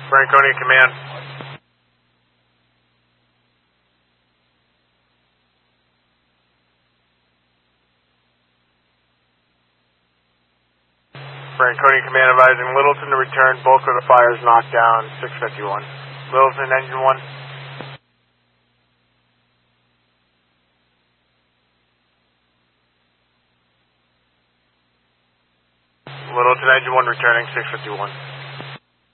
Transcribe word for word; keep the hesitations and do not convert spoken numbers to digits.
Franconia Command. Franconia Command advising Littleton to return. Bulk of the fire is knocked down. six fifty-one. Littleton, engine one. Littleton, engine one returning. six fifty-one.